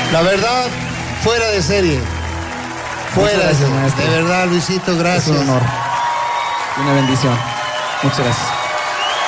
La verdad, fuera de serie. Fuera de serie. De verdad, Luisito, gracias. Es un honor y una bendición. Muchas gracias.